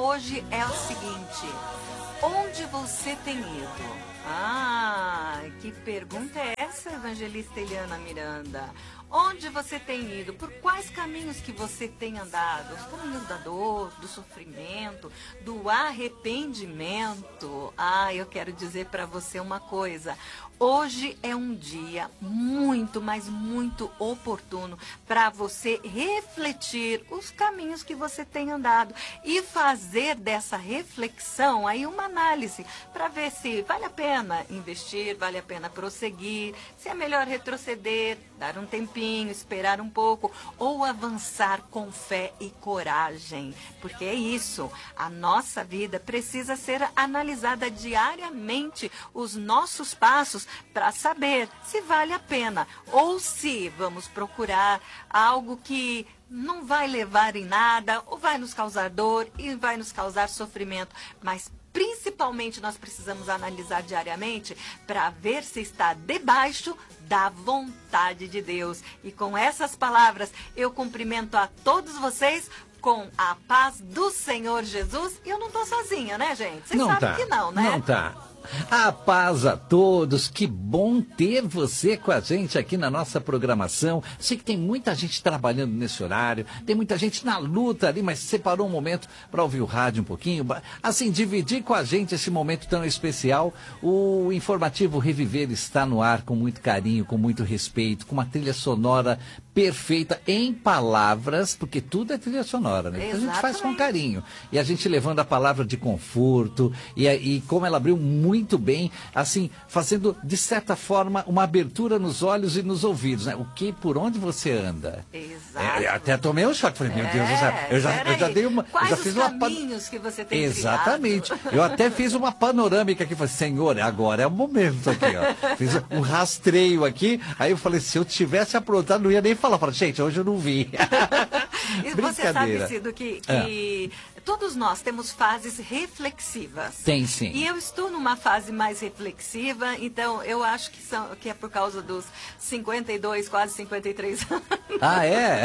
hoje é o seguinte: onde você tem ido? Ah, que pergunta é essa, evangelista Eliana Miranda? Onde você tem ido? Por quais caminhos que você tem andado? Os caminhos da dor, do sofrimento, do arrependimento? Ah, eu quero dizer para você uma coisa. Hoje é um dia muito, mas muito oportuno para você refletir os caminhos que você tem andado e fazer dessa reflexão aí uma análise para ver se vale a pena investir, vale a pena prosseguir, se é melhor retroceder, dar um tempinho, esperar um pouco ou avançar com fé e coragem. Porque é isso, a nossa vida precisa ser analisada diariamente, os nossos passos, para saber se vale a pena ou se vamos procurar algo que não vai levar em nada ou vai nos causar dor e vai nos causar sofrimento. Mas principalmente nós precisamos analisar diariamente para ver se está debaixo da vontade de Deus. E com essas palavras eu cumprimento a todos vocês com a paz do Senhor Jesus. E eu não estou sozinha, né, gente? Vocês sabem que não, né? Não tá. A paz a todos, que bom ter você com a gente aqui na nossa programação. Sei que tem muita gente trabalhando nesse horário, tem muita gente na luta ali, mas separou um momento para ouvir o rádio um pouquinho, assim, dividir com a gente esse momento tão especial. O informativo Reviver está no ar com muito carinho, com muito respeito, com uma trilha sonora perfeita em palavras, porque tudo é trilha sonora, né? Então a gente faz com carinho. E a gente levando a palavra de conforto, e como ela abriu muito bem, assim, fazendo, de certa forma, uma abertura nos olhos e nos ouvidos, né? Por onde você anda? Exato. Até tomei um choque, falei, meu Deus do céu, eu já dei uma... Quais eu já fiz os caminhos que você tem Exatamente. Eu até fiz uma panorâmica aqui, falei, Senhor, agora é o momento aqui, ó. Fiz um rastreio aqui, aí eu falei, se eu tivesse aprontado, não ia nem falar, falei, gente, hoje eu não vi. E você sabe, Cido, que todos nós temos fases reflexivas. Tem, sim. E eu estou numa fase mais reflexiva, então eu acho que é por causa dos 52, quase 53 anos. Ah, é?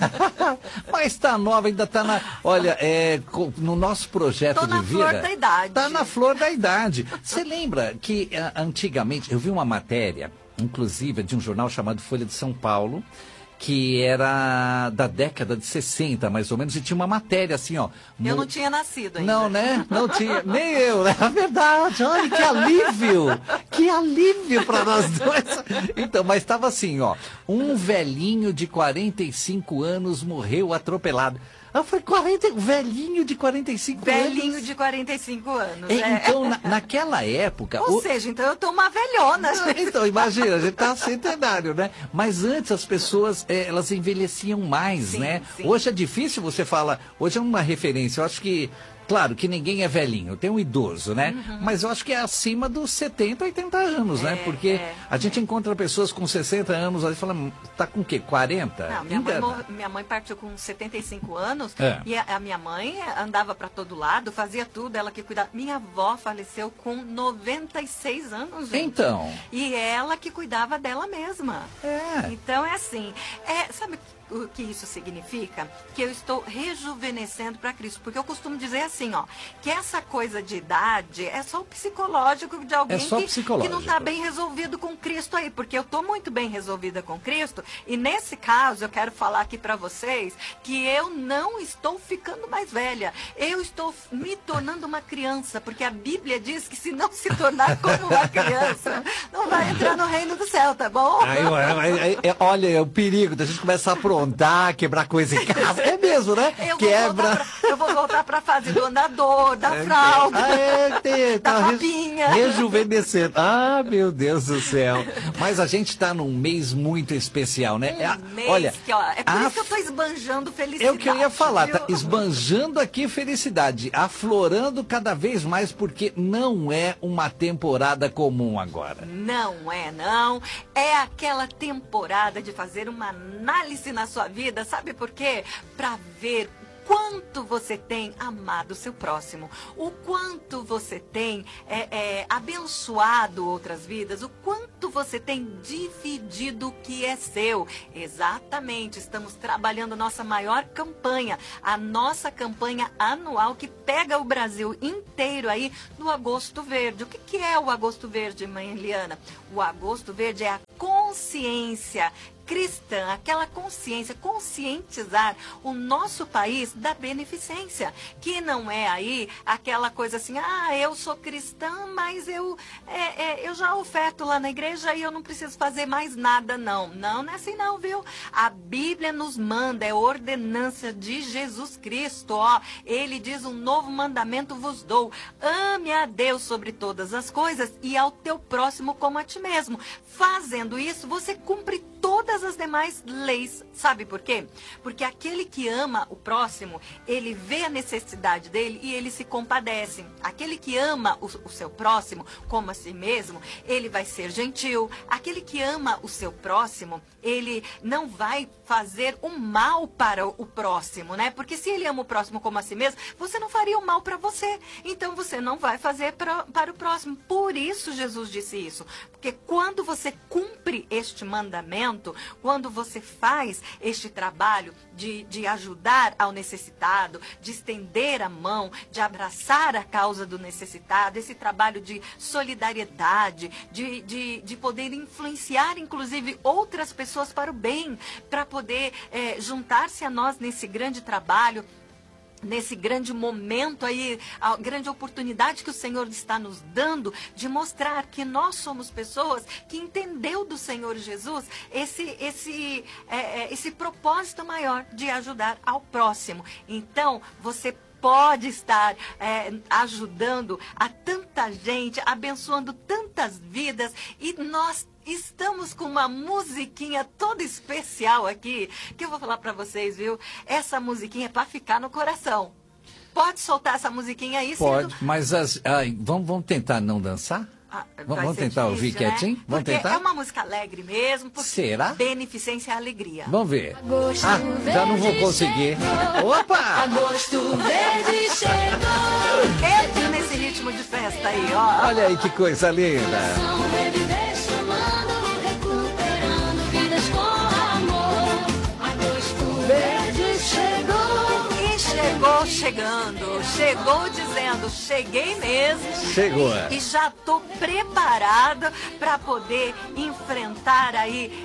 Mas tá nova, ainda tá na... Olha, no nosso projeto de vida... Tô na flor da idade. Tá na flor da idade. Você lembra que antigamente, eu vi uma matéria, inclusive, de um jornal chamado Folha de São Paulo, que era da década de 60, mais ou menos, e tinha uma matéria assim, ó. Eu não tinha nascido ainda. Não, né? Não tinha, nem eu, né? É verdade, olha, que alívio! Que alívio para nós dois! Então, mas estava assim, ó, um velhinho de 45 anos morreu atropelado. Foi velhinho de 45 anos. Velhinho de 45 anos, Então, naquela época... Ou seja, então eu tô uma velhona. Então, imagina, a gente tá centenário, né? Mas antes as pessoas, elas envelheciam mais, sim, né? Sim. Hoje é difícil você falar... Hoje é uma referência, eu acho que... Claro que ninguém é velhinho, tem um idoso, né? Uhum. Mas eu acho que é acima dos 70, 80 anos, né? Porque a gente encontra pessoas com 60 anos, aí fala, tá com o quê? 40? Não, minha mãe partiu com 75 anos e a minha mãe andava para todo lado, fazia tudo, ela que cuidava. Minha avó faleceu com 96 anos, gente. Então. E ela que cuidava dela mesma. Então é assim, sabe o que isso significa? Que eu estou rejuvenescendo para Cristo. Porque eu costumo dizer assim, ó, que essa coisa de idade é só o psicológico de alguém que não está bem resolvido com Cristo aí. Porque eu estou muito bem resolvida com Cristo. E nesse caso, eu quero falar aqui para vocês que eu não estou ficando mais velha. Eu estou me tornando uma criança. Porque a Bíblia diz que se não se tornar como uma criança, não vai entrar no reino do céu, tá bom? Olha, é o perigo da gente começar a aprontar, quebrar coisa em casa. É mesmo, né? Eu vou voltar para a fase do andador, da fralda, da papinha. Rejuvenescendo. Ah, meu Deus do céu. Mas a gente está num mês muito especial, né? Olha, é por isso que eu estou esbanjando felicidade. É o que eu ia falar, tá esbanjando aqui felicidade, aflorando cada vez mais, porque não é uma temporada comum agora. Não é, não. É aquela temporada de fazer uma análise na sua vida, sabe por quê? Para ver quanto você tem amado o seu próximo, o quanto você tem abençoado outras vidas, o quanto quanto você tem dividido o que é seu. Exatamente, estamos trabalhando nossa maior campanha, a nossa campanha anual que pega o Brasil inteiro aí no Agosto Verde. O que é o Agosto Verde, mãe Eliana? O Agosto Verde é a consciência cristã, aquela consciência, conscientizar o nosso país da beneficência, que não é aí aquela coisa assim, eu sou cristã, mas eu já oferto lá na igreja e eu não preciso fazer mais nada, não. Não é assim não, viu? A Bíblia nos manda, é ordenança de Jesus Cristo, ó. Ele diz, um novo mandamento vos dou, ame a Deus sobre todas as coisas e ao teu próximo como a ti mesmo. Fazendo isso, você cumpre todas as demais leis. Sabe por quê? Porque aquele que ama o próximo, ele vê a necessidade dele e ele se compadece. Aquele que ama o seu próximo como a si mesmo, ele vai ser gentil. Aquele que ama o seu próximo, ele não vai fazer o mal para o próximo, né? Porque se ele ama o próximo como a si mesmo, você não faria o mal para você. Então você não vai fazer para o próximo. Por isso Jesus disse isso. Porque quando você cumpre este mandamento, quando você faz este trabalho de ajudar ao necessitado, de estender a mão, de abraçar a causa do necessitado, esse trabalho de solidariedade, de poder influenciar, inclusive, outras pessoas para o bem, para poder juntar-se a nós nesse grande trabalho, nesse grande momento aí, a grande oportunidade que o Senhor está nos dando de mostrar que nós somos pessoas que entendeu do Senhor Jesus esse propósito maior de ajudar ao próximo. Então, você pode estar ajudando a tanta gente, abençoando tantas vidas, e nós estamos com uma musiquinha toda especial aqui, que eu vou falar para vocês, viu? Essa musiquinha é para ficar no coração. Pode soltar essa musiquinha aí, Pode, mas vamos tentar não dançar? Vamos tentar difícil, ouvir quietinho? Né? Vamos porque tentar? É uma música alegre mesmo, porque será? Beneficência é alegria. Vamos ver. Já não vou conseguir. Opa! Agosto verde chegou. Entre nesse ritmo de festa aí, ó. Olha aí que coisa linda. Recuperando vidas com amor. Agosto verde chegou. E chegou chegando, chegou dizendo, cheguei mesmo. Chegou. E já tô preparada para poder enfrentar aí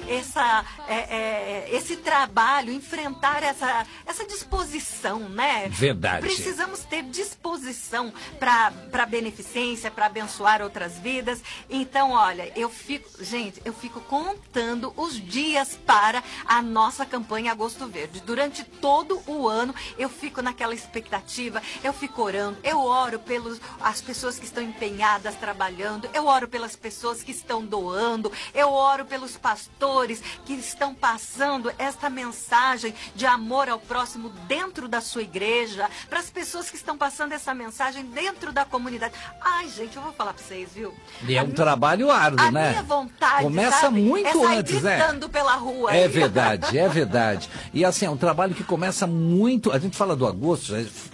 esse trabalho, enfrentar essa disposição, né? Verdade. Precisamos ter disposição para beneficência, para abençoar outras vidas. Então, olha, eu fico contando os dias para a nossa campanha Agosto Verde. Durante todo o ano, eu fico naquela expectativa, eu fico orando, eu oro pelas pessoas que estão empenhadas trabalhando, eu oro pelas pessoas que estão doando, eu oro pelos pastores que estão passando esta mensagem de amor ao próximo dentro da sua igreja, para as pessoas que estão passando essa mensagem dentro da comunidade. Ai, gente, eu vou falar para vocês, viu? E é um trabalho árduo, né? A minha vontade, começa sabe, muito sair antes, né? gritando pela rua. É aí. verdade, é verdade. E assim, é um trabalho que começa muito, a gente fala do agosto,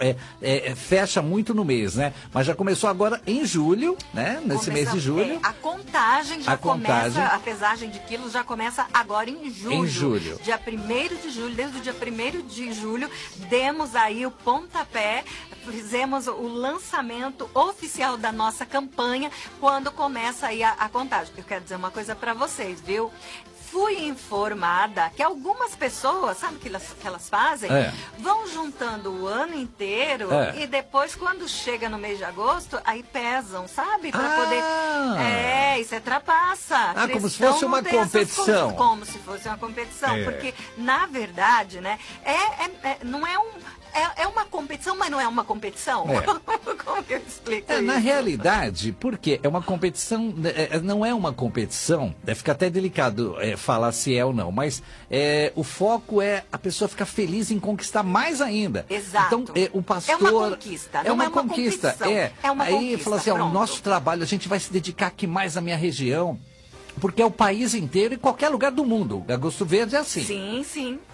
fecha muito no mês, né? Mas já começou agora em julho, né? Nesse mês de julho. A contagem já começa, a pesagem de quilos já começa agora em julho. Em julho. Dia 1º de julho, desde o dia 1º de julho, demos aí o pontapé, fizemos o lançamento oficial da nossa campanha, quando começa aí a contagem. Eu quero dizer uma coisa para vocês, viu? Fui informada que algumas pessoas, sabe o que elas fazem? Vão juntando o ano inteiro e depois, quando chega no mês de agosto, aí pesam, sabe? Para poder... isso é trapaça. Como se fosse uma competição. Como se fosse uma competição. Porque, na verdade, né, não é é uma competição, mas não é uma competição? Como que eu explico isso? Na realidade, porque é uma competição, não é uma competição, fica até delicado falar se é ou não, mas o foco é a pessoa ficar feliz em conquistar mais ainda. Exato. Então, o pastor... É uma conquista, não é uma conquista. É uma Aí conquista, fala assim, o nosso trabalho, a gente vai se dedicar aqui mais à minha região, porque é o país inteiro e qualquer lugar do mundo. Agosto Verde é assim. Sim, sim.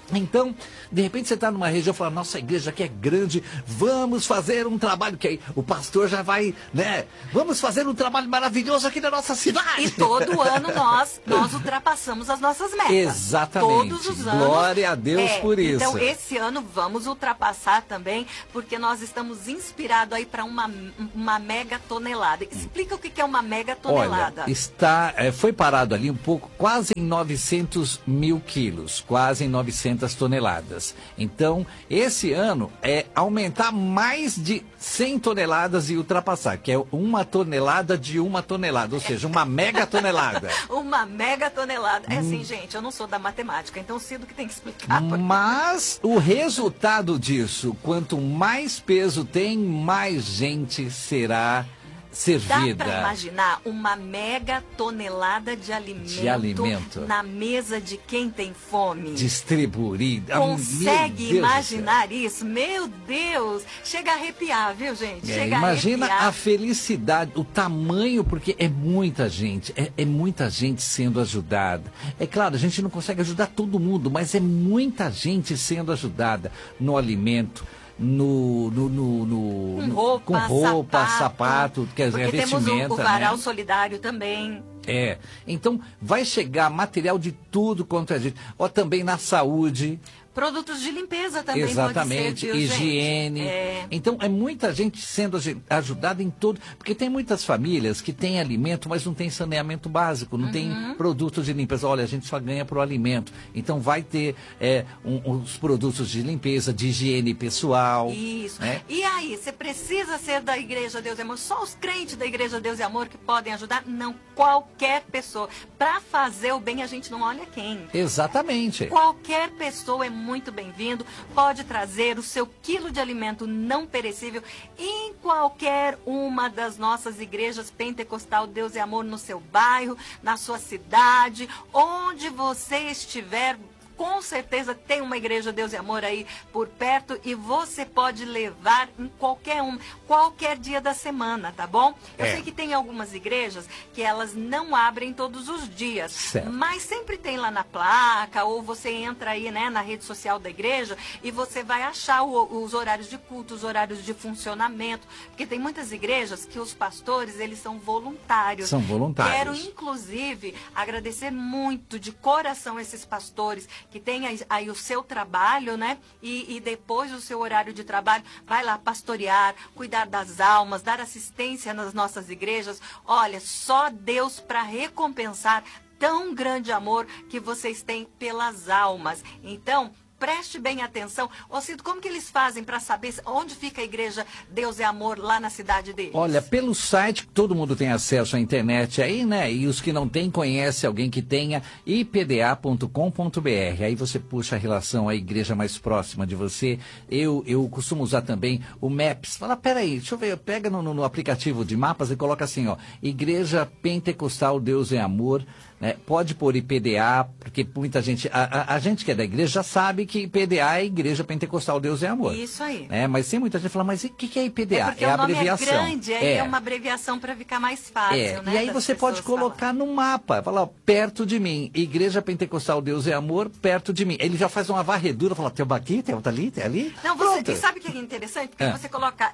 Então, de repente você está numa região e fala, nossa, a igreja aqui é grande, vamos fazer um trabalho, que aí o pastor já vai, né? Vamos fazer um trabalho maravilhoso aqui na nossa cidade. E todo ano nós ultrapassamos as nossas metas. Exatamente. Todos os anos. Glória a Deus por isso. Então, esse ano vamos ultrapassar também, porque nós estamos inspirados aí para uma mega tonelada. Explica o que é uma mega tonelada. Olha, foi parado ali um pouco, quase em 900 mil quilos, quase em 900 toneladas. Então, esse ano é aumentar mais de 100 toneladas e ultrapassar, que é uma tonelada de uma tonelada, ou seja, uma mega tonelada. Uma mega tonelada. É assim, gente, eu não sou da matemática, então Cido que tem que explicar. Mas o resultado disso, quanto mais peso tem, mais gente será servida. Dá para imaginar uma mega tonelada de alimento na mesa de quem tem fome? Distribuída. Consegue imaginar isso? Meu Deus! Chega a arrepiar, viu, gente? Imagina a felicidade, o tamanho, porque é muita gente, é muita gente sendo ajudada. É claro, a gente não consegue ajudar todo mundo, mas é muita gente sendo ajudada no alimento, com roupa, sapato, quer dizer, vestimenta. Temos o varal solidário também. Então vai chegar material de tudo quanto é gente. Ó, também na saúde. Produtos de limpeza também. Exatamente, pode ser, viu, higiene. Então é muita gente sendo ajudada em tudo, porque tem muitas famílias que têm alimento, mas não tem saneamento básico, não tem produtos de limpeza. Olha, a gente só ganha pro alimento. Então vai ter os produtos de limpeza, de higiene pessoal. Isso. E aí, você precisa ser da Igreja Deus e Amor? Só os crentes da Igreja Deus e Amor que podem ajudar? Não, qualquer pessoa. Para fazer o bem, a gente não olha quem. Exatamente. Qualquer pessoa é muito bem-vindo, pode trazer o seu quilo de alimento não perecível em qualquer uma das nossas igrejas pentecostal Deus e Amor no seu bairro, na sua cidade, onde você estiver. Com certeza tem uma igreja Deus e Amor aí por perto e você pode levar em qualquer dia da semana, tá bom? Eu sei que tem algumas igrejas que elas não abrem todos os dias, mas sempre tem lá na placa, ou você entra aí, né, na rede social da igreja e você vai achar os horários de culto, os horários de funcionamento, porque tem muitas igrejas que os pastores, eles são voluntários. São voluntários. Quero, inclusive, agradecer muito de coração esses pastores que tem aí o seu trabalho, né? E depois do seu horário de trabalho, vai lá pastorear, cuidar das almas, dar assistência nas nossas igrejas. Olha, só Deus para recompensar tão grande amor que vocês têm pelas almas. Então, preste bem atenção. Ô Cido, como que eles fazem para saber onde fica a igreja Deus é Amor lá na cidade deles? Olha, pelo site, todo mundo tem acesso à internet aí, né? E os que não têm, conhece alguém que tenha, ipda.com.br. Aí você puxa a relação à igreja mais próxima de você. Eu costumo usar também o Maps. Fala, peraí, deixa eu ver, pega no aplicativo de mapas e coloca assim, ó, Igreja Pentecostal Deus é Amor. Né? Pode pôr IPDA, porque muita gente, a gente que é da igreja já sabe que IPDA é Igreja Pentecostal Deus é Amor. Isso aí. Mas tem muita gente que fala, mas o que é IPDA? Porque a o nome abreviação. É grande, é uma abreviação para ficar mais fácil, né? E aí você pode colocar no mapa, falar, ó, perto de mim, Igreja Pentecostal Deus é Amor, perto de mim. Ele já faz uma varredura, fala, tem aqui, tem outra ali, tem ali. Não, você sabe o que é interessante? Porque você coloca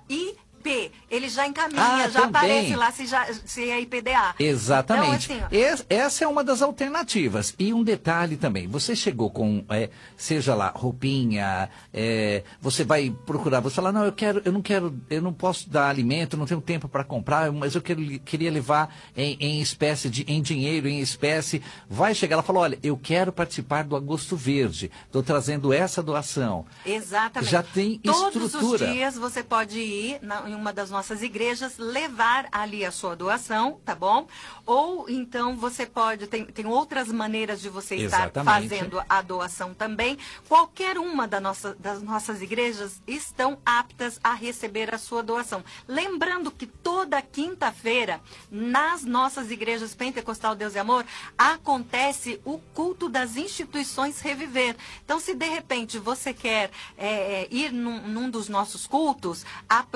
ele já encaminha, já também aparece lá se é IPDA. Exatamente. Então, assim, essa é uma das alternativas. E um detalhe também, você chegou com, seja lá, roupinha, você vai procurar, você fala, não, eu não posso dar alimento, não tenho tempo para comprar, mas eu queria levar em espécie, em dinheiro, em espécie. Vai chegar, ela fala, olha, eu quero participar do Agosto Verde, estou trazendo essa doação. Exatamente. Já tem estrutura. Todos os dias você pode ir em uma das nossas igrejas, levar ali a sua doação, tá bom? Ou então você pode, tem outras maneiras de você estar fazendo a doação também. Qualquer uma das nossas igrejas estão aptas a receber a sua doação. Lembrando que toda quinta-feira, nas nossas igrejas Pentecostal Deus e Amor, acontece o culto das instituições Reviver. Então, se de repente você quer ir num dos nossos cultos, aproveite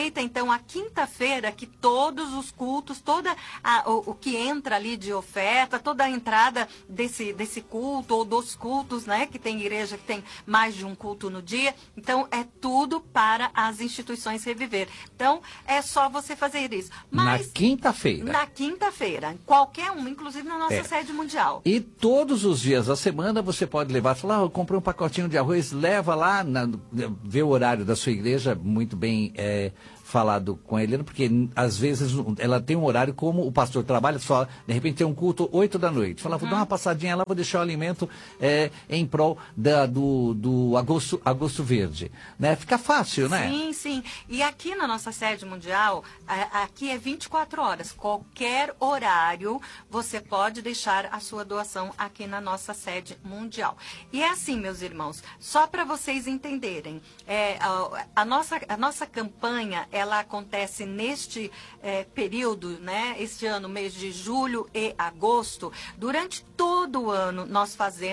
aproveita então a quinta-feira que todos os cultos, o que entra ali de oferta, toda a entrada desse culto ou dos cultos, né? Que tem igreja que tem mais de um culto no dia. Então, é tudo para as instituições Reviver. Então, é só você fazer isso. Mas, na quinta-feira. Na quinta-feira. Qualquer um, inclusive na nossa sede mundial. E todos os dias da semana você pode levar, falar, eu comprei um pacotinho de arroz, leva lá, vê o horário da sua igreja, muito bem falado com a Helena, porque às vezes ela tem um horário como o pastor trabalha, só de repente tem um culto 8 da noite. Fala, vou dar uma passadinha lá, vou deixar o alimento em prol do agosto verde. Né? Fica fácil, né? Sim, sim. E aqui na nossa sede mundial, aqui é 24 horas. Qualquer horário você pode deixar a sua doação aqui na nossa sede mundial. E é assim, meus irmãos, só para vocês entenderem, a nossa campanha, ela acontece neste período, né? Este ano, mês de julho e agosto. Durante todo o ano, nós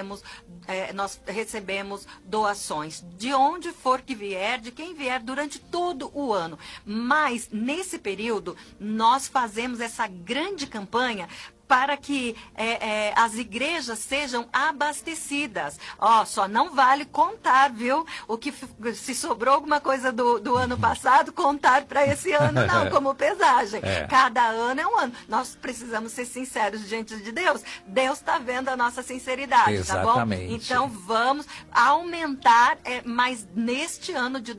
recebemos doações de onde for que vier, de quem vier, durante todo o ano. Mas, nesse período, nós fazemos essa grande campanha para que as igrejas sejam abastecidas. Só não vale contar, viu? Se sobrou alguma coisa do ano passado, contar para esse ano não, como pesagem. Cada ano é um ano. Nós precisamos ser sinceros diante de Deus. Deus está vendo a nossa sinceridade, exatamente, tá bom? Então vamos aumentar, mas neste ano de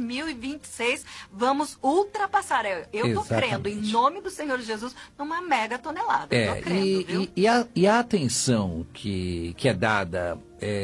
2026, vamos ultrapassar. Eu estou crendo, em nome do Senhor Jesus, numa mega tonelada. E a atenção que é dada,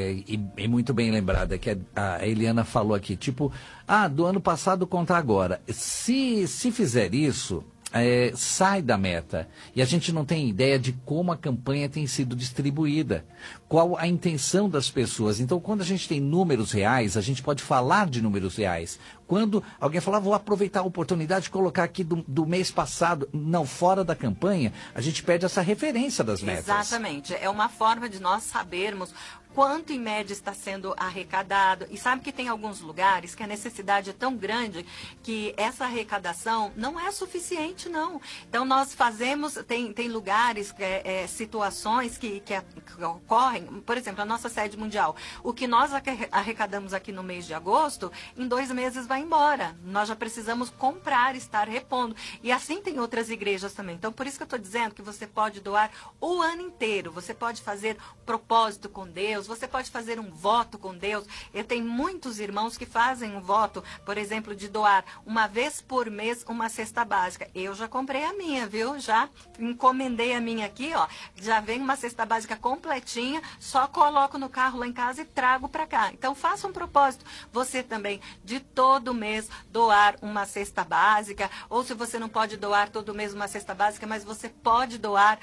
e muito bem lembrada, que a Eliana falou aqui, tipo, do ano passado contra agora. Se fizer isso, sai da meta. E a gente não tem ideia de como a campanha tem sido distribuída, qual a intenção das pessoas. Então, quando a gente tem números reais, a gente pode falar de números reais. Quando alguém falar, vou aproveitar a oportunidade de colocar aqui do mês passado, não, fora da campanha, a gente perde essa referência das metas. Exatamente. É uma forma de nós sabermos quanto em média está sendo arrecadado. E sabe que tem alguns lugares que a necessidade é tão grande que essa arrecadação não é suficiente, não. Então, nós fazemos, tem lugares, situações que ocorrem, por exemplo, a nossa sede mundial. O que nós arrecadamos aqui no mês de agosto, em 2 meses vai embora. Nós já precisamos comprar, estar repondo. E assim tem outras igrejas também. Então, por isso que eu estou dizendo que você pode doar o ano inteiro. Você pode fazer propósito com Deus, você pode fazer um voto com Deus. Eu tenho muitos irmãos que fazem um voto, por exemplo, de doar uma vez por mês uma cesta básica. Eu já comprei a minha, viu? Já encomendei a minha aqui, ó. Já vem uma cesta básica completinha, só coloco no carro lá em casa e trago para cá. Então, faça um propósito. Você também, de todo mês, doar uma cesta básica, ou se você não pode doar todo mês uma cesta básica, mas você pode doar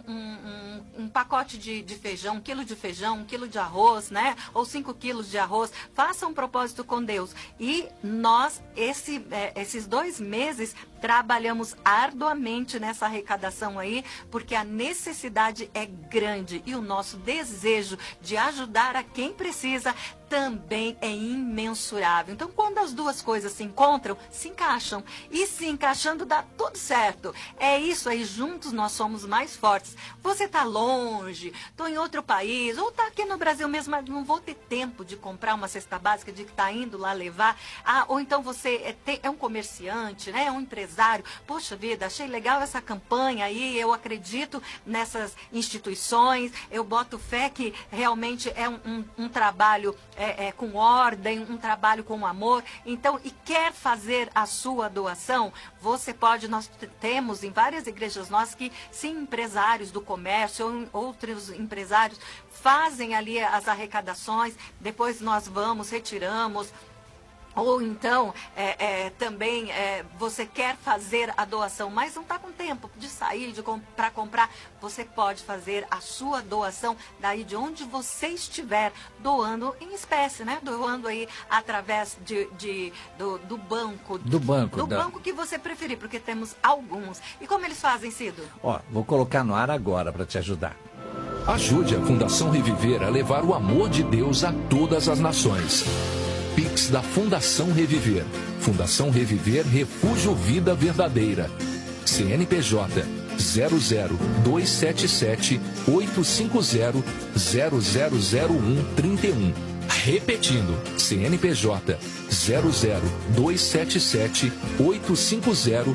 um pacote de feijão, 1 quilo de feijão, 1 quilo de arroz, né? Ou 5 quilos de arroz. Faça um propósito com Deus. E nós, esses 2 meses, trabalhamos arduamente nessa arrecadação aí, porque a necessidade é grande e o nosso desejo de ajudar a quem precisa também é imensurável. Então, quando as duas coisas se encontram, se encaixam. E se encaixando, dá tudo certo. É isso aí, juntos nós somos mais fortes. Você está longe, estou em outro país, ou está aqui no Brasil mesmo, mas não vou ter tempo de comprar uma cesta básica, de que está indo lá levar. Ou então você é um comerciante, né? É um empresário. Poxa vida, achei legal essa campanha aí, eu acredito nessas instituições, eu boto fé que realmente é um trabalho com ordem, um trabalho com amor. Então, e quer fazer a sua doação, você pode, nós temos em várias igrejas nossas que, sim, empresários do comércio ou outros empresários fazem ali as arrecadações, depois nós vamos, retiramos. Ou então, também você quer fazer a doação, mas não está com tempo de sair, para comprar. Você pode fazer a sua doação daí de onde você estiver, doando em espécie, né? Doando aí através do banco. Do banco que você preferir, porque temos alguns. E como eles fazem, Cido? Vou colocar no ar agora para te ajudar. Ajude a Fundação Reviver a levar o amor de Deus a todas as nações. Pix da Fundação Reviver. Fundação Reviver Refúgio Vida Verdadeira. CNPJ 00277 850 000131. Repetindo, CNPJ 00277 850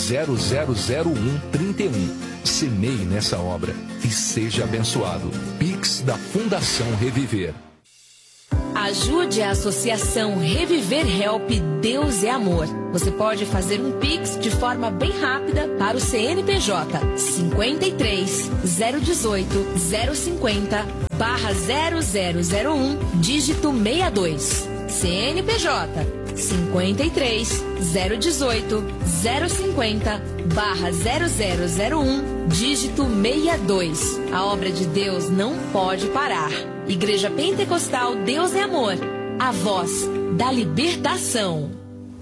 000131. Semeie nessa obra e seja abençoado. Pix da Fundação Reviver. Ajude a Associação Reviver Help Deus é Amor. Você pode fazer um Pix de forma bem rápida para o CNPJ 53 018 050 /0001 dígito 62. CNPJ 53 018 050 /0001 dígito 62. A obra de Deus não pode parar. Igreja Pentecostal Deus é Amor, a voz da libertação.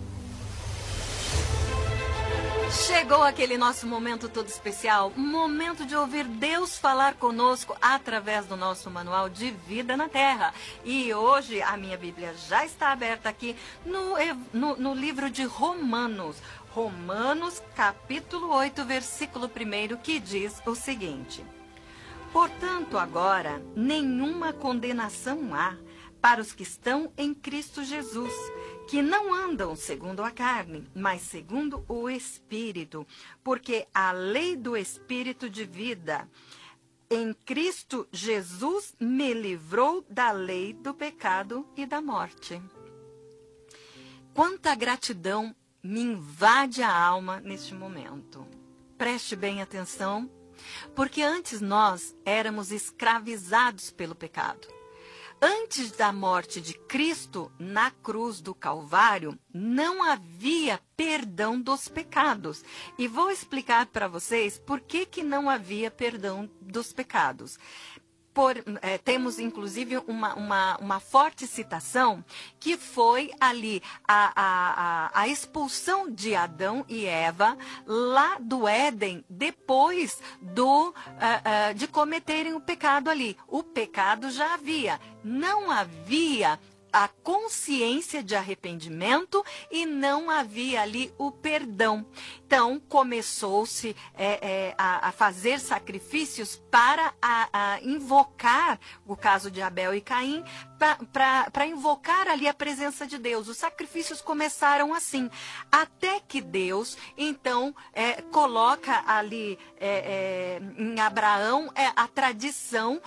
Chegou aquele nosso momento todo especial, momento de ouvir Deus falar conosco através do nosso manual de vida na Terra. E hoje a minha Bíblia já está aberta aqui no livro de Romanos. Romanos, capítulo 8, versículo 1, que diz o seguinte: portanto, agora, nenhuma condenação há para os que estão em Cristo Jesus, que não andam segundo a carne, mas segundo o Espírito, porque a lei do Espírito de vida em Cristo Jesus me livrou da lei do pecado e da morte. Quanta gratidão me invade a alma neste momento. Preste bem atenção, porque antes nós éramos escravizados pelo pecado. Antes da morte de Cristo na cruz do Calvário, não havia perdão dos pecados. E vou explicar para vocês por que não havia perdão dos pecados. Temos, inclusive, uma forte citação que foi ali a expulsão de Adão e Eva lá do Éden, depois de cometerem o pecado ali. O pecado já havia, não havia a consciência de arrependimento e não havia ali o perdão. Então, começou-se a fazer sacrifícios para invocar, o caso de Abel e Caim, para invocar ali a presença de Deus. Os sacrifícios começaram assim, até que Deus, então, coloca ali em Abraão a tradição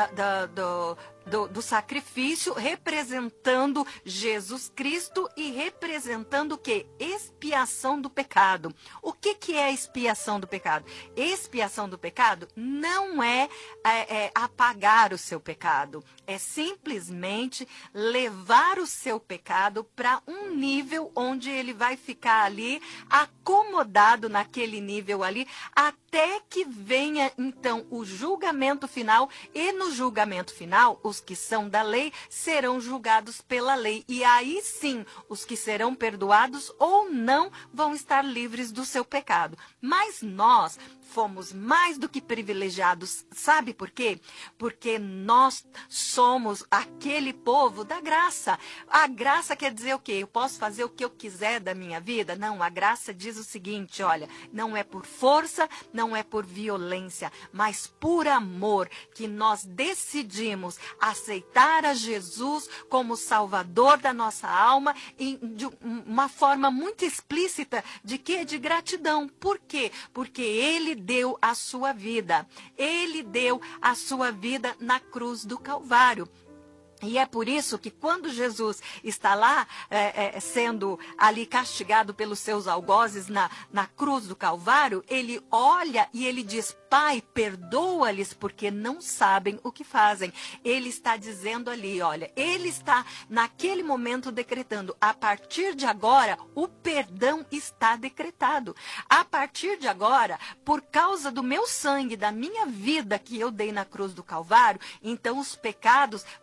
do sacrifício, representando Jesus Cristo e representando o quê? Expiação do pecado. O que é expiação do pecado? Expiação do pecado não é apagar o seu pecado. É simplesmente levar o seu pecado para um nível onde ele vai ficar ali acomodado naquele nível ali, até que venha então o julgamento final, e no julgamento final os que são da lei serão julgados pela lei, e aí sim os que serão perdoados ou não vão estar livres do seu pecado. Mas nós fomos mais do que privilegiados, sabe por quê? Porque nós somos aquele povo da graça. A graça quer dizer o quê? Eu posso fazer o que eu quiser da minha vida? Não, a graça diz o seguinte, olha, não é por força, não é por violência, mas por amor que nós decidimos aceitar a Jesus como Salvador da nossa alma e de uma forma muito explícita de quê? De gratidão. Por quê? Porque Ele deu a sua vida. Ele deu a sua vida na cruz do Calvário. E é por isso que quando Jesus está lá, sendo ali castigado pelos seus algozes na cruz do Calvário, ele olha e ele diz, Pai, perdoa-lhes porque não sabem o que fazem. Ele está dizendo ali, olha, ele está naquele momento decretando, a partir de agora, o perdão está decretado. A partir de agora, por causa do meu sangue, da minha vida que eu dei na cruz do Calvário, então os pecados vão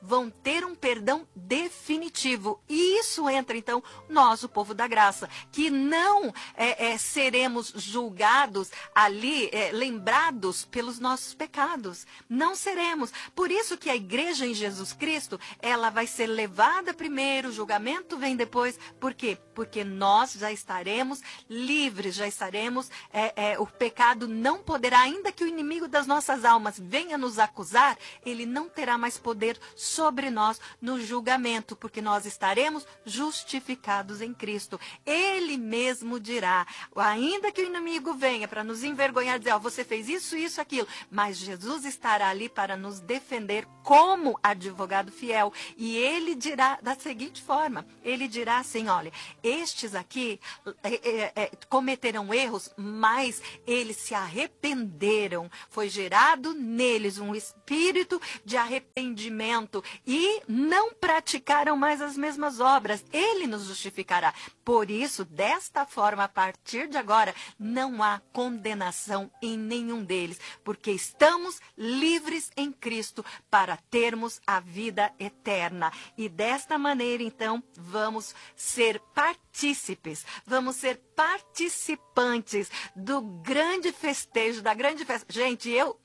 ter um perdão definitivo. E isso entra, então, nós, o povo da graça, que não seremos julgados ali, lembrados pelos nossos pecados. Não seremos. Por isso que a igreja em Jesus Cristo, ela vai ser levada primeiro, o julgamento vem depois. Por quê? Porque nós já estaremos livres, já estaremos, o pecado não poderá, ainda que o inimigo das nossas almas venha nos acusar, ele não terá mais poder sobre nós no julgamento, porque nós estaremos justificados em Cristo. Ele mesmo dirá, ainda que o inimigo venha para nos envergonhar, dizer, você fez isso, isso, aquilo, mas Jesus estará ali para nos defender como advogado fiel. E ele dirá da seguinte forma, ele dirá assim, olha, estes aqui cometeram erros, mas eles se arrependeram. Foi gerado neles um espírito de arrependimento e não praticaram mais as mesmas obras. Ele nos justificará. Por isso, desta forma, a partir de agora, não há condenação em nenhum deles, porque estamos livres em Cristo para termos a vida eterna. E desta maneira, então, vamos ser partícipes, vamos ser participantes do grande festejo, da grande festa. Gente, eu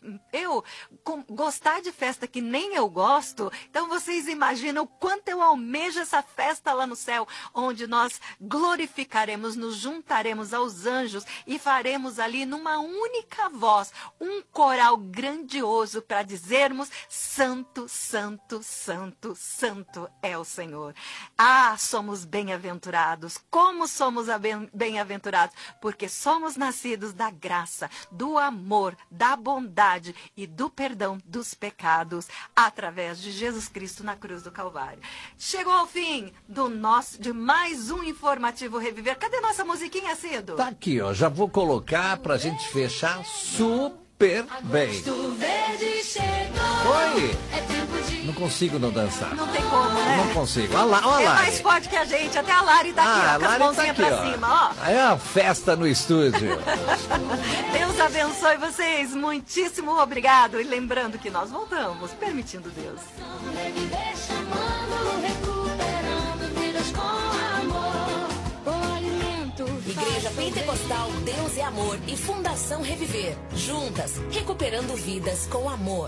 gostar de festa que nem eu gosto, então vocês imaginam o quanto eu almejo essa festa lá no céu, onde nós glorificaremos, nos juntaremos aos anjos e faremos ali numa única voz um coral grandioso para dizermos santo, santo, santo, santo é o Senhor. Ah, somos bem-aventurados. Como somos bem-aventurados? Porque somos nascidos da graça, do amor, da bondade e do perdão dos pecados através de Jesus Cristo na cruz do Calvário. Chegou ao fim de mais um informativo Reviver. Cadê nossa musiquinha, Cido? Tá aqui, ó. Já vou colocar pra gente fechar super bem. Agosto verde chegou. Oi! É tempo de... Não consigo não dançar. Não tem como, né? Não consigo. Olha lá, olha É lá. mais forte que a gente. Até a Lari tá aqui, ó, com as mãozinhas pra cima, ó. É uma festa no estúdio. Deus abençoe vocês. Muitíssimo obrigado. E lembrando que nós voltamos, permitindo Deus. Reviver chamando, recuperando vidas com amor. O alimento. Igreja Pentecostal Deus é Amor e Fundação Reviver. Juntas, recuperando vidas com amor.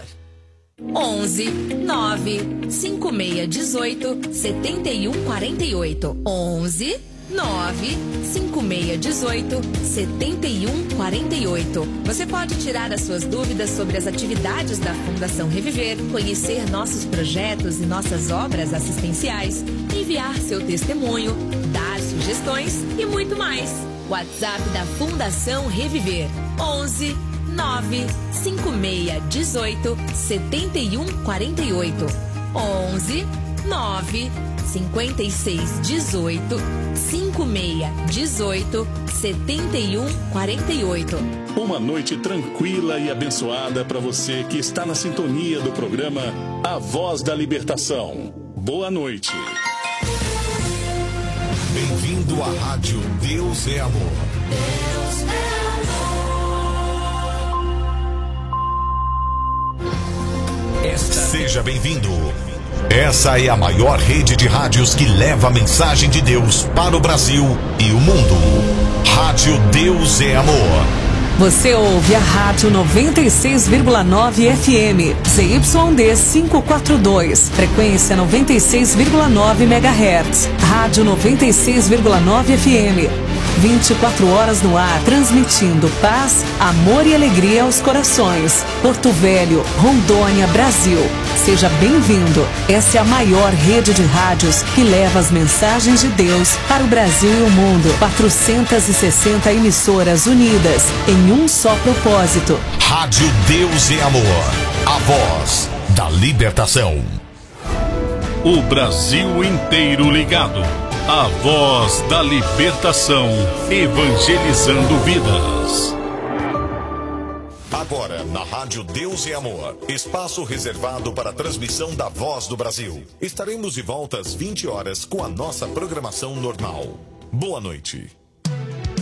11 9 5618 7148. 11 9 5618 7148. Você pode tirar as suas dúvidas sobre as atividades da Fundação Reviver, conhecer nossos projetos e nossas obras assistenciais, enviar seu testemunho, dar sugestões e muito mais. WhatsApp da Fundação Reviver: 11 9 5618 7148. 11 9 5618 5618 7148. Uma noite tranquila e abençoada para você que está na sintonia do programa A Voz da Libertação. Boa noite. Bem-vindo à Rádio Deus é Amor. Deus é amor. Seja bem-vindo. Essa é a maior rede de rádios que leva a mensagem de Deus para o Brasil e o mundo. Rádio Deus é Amor. Você ouve a Rádio 96,9 FM, ZYD 542, frequência 96,9 MHz. Rádio 96,9 FM, 24 horas no ar, transmitindo paz, amor e alegria aos corações. Porto Velho, Rondônia, Brasil. Seja bem-vindo. Essa é a maior rede de rádios que leva as mensagens de Deus para o Brasil e o mundo. 460 emissoras unidas em um só propósito. Rádio Deus é Amor. A voz da libertação. O Brasil inteiro ligado. A Voz da Libertação, evangelizando vidas. Agora, na Rádio Deus é Amor, espaço reservado para a transmissão da Voz do Brasil. Estaremos de volta às 20 horas com a nossa programação normal. Boa noite.